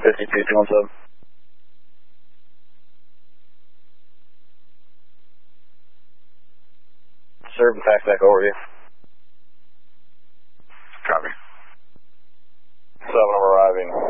52-217. Serve and fax back over you. Copy. 7, I'm arriving.